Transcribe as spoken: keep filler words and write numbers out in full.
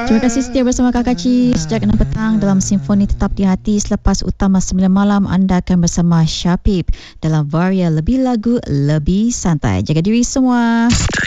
Terima kasih setia bersama Kakak Ci sejak enam petang dalam Simfoni Tetap di Hati. Selepas utama sembilan malam, anda akan bersama Syapib dalam Varia Lebih Lagu Lebih Santai. Jaga diri semua.